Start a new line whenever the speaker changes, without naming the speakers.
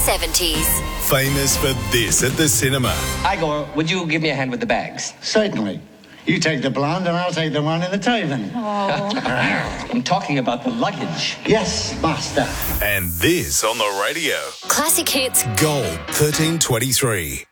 70s.
Famous for this at the cinema.
Igor, would you give me a hand with the bags?
Certainly. You take the blonde and I'll take the one in the Taven.
I'm talking about the luggage.
Yes, master.
And this on the radio.
Classic hits.
Gold 1323.